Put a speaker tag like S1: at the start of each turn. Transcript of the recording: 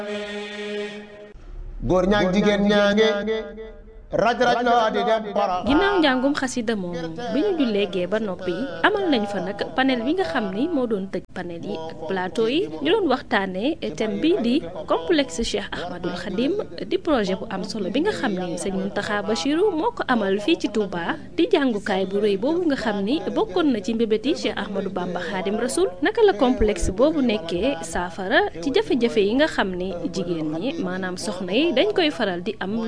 S1: góor ñaa ngi jigéen ñaange raj loo di dem para.
S2: ginnaaw njàngum xasida moomu bi ñu jullee gee ba noppi amal nañ fa nag panel bi nga xam ni moo doon tëj panel yi ak plateau yi ñu doon waxtaanee thème bi di complexe Cheikh Ahmadul Khadim di projet bu am solo bi nga xam ni sëñ Mountakha Bachirou moo ko amal fii ci Touba di jàngukaay bu rëy boobu nga xam ni bokkoon na ci mbébéti Cheikh Ahmadou Bamba Khadim Rasoul naka la complexe boobu nekkee saafara ci jafe-jafe yi nga xam ni jigéen ñi maanaam soxna yi dañ koy faral di am